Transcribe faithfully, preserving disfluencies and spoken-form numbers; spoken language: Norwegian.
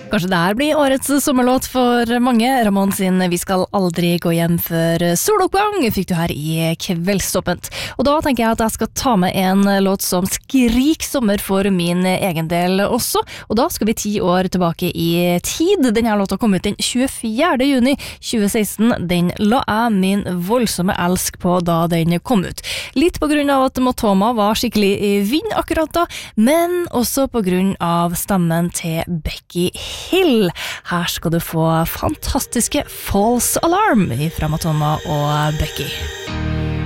Kanskje det her blir årets sommerlåt for mange. Ramón sin Vi skal aldri gå hjem før soloppgang fikk du her i Kveldsåpent. Og da tenker jeg at jeg skal ta med en låt som skrik sommer for min egen del også. Og da skal vi ti år tilbake i tid. Denne låta kom ut den tjuefjerde juni tjue seksten. Den la jeg min voldsomme elsk på da den kom ut. Litt på grunn av at Matoma var skikkelig i vind akkurat da, men også på grunn av stemmen til Becky Hill. Her skal du få fantastiske False Alarm fra Matoma og Becky.